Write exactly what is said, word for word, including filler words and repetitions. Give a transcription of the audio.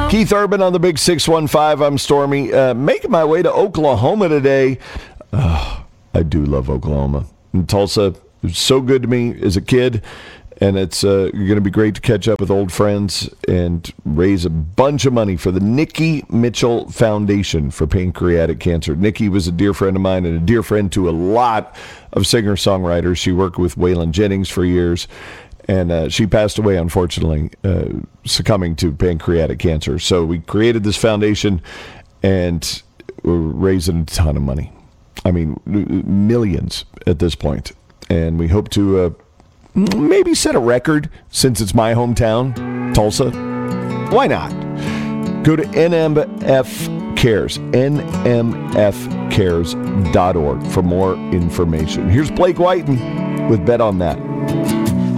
Keith Urban on the Big six one five. I'm Stormy. Uh, making my way to Oklahoma today. Oh, I do love Oklahoma. And Tulsa, it was so good to me as a kid. And it's uh, going to be great to catch up with old friends and raise a bunch of money for the Nikki Mitchell Foundation for Pancreatic Cancer. Nikki was a dear friend of mine and a dear friend to a lot of singer-songwriters. She worked with Waylon Jennings for years. And uh, she passed away, unfortunately, uh, succumbing to pancreatic cancer. So we created this foundation, and we're raising a ton of money. I mean, millions at this point. And we hope to uh, maybe set a record, since it's my hometown, Tulsa. Why not? Go to N M F Cares, N M F cares dot org for more information. Here's Blake Whiten with Bet on That.